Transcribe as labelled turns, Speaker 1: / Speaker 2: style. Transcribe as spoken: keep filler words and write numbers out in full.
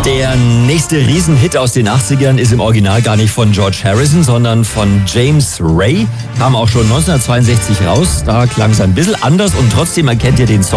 Speaker 1: Der nächste Riesenhit aus den achtzigern ist im Original gar nicht von George Harrison, sondern von James Ray. Kam auch schon neunzehnhundertzweiundsechzig raus. Da klang es ein bisschen anders und trotzdem erkennt ihr den Song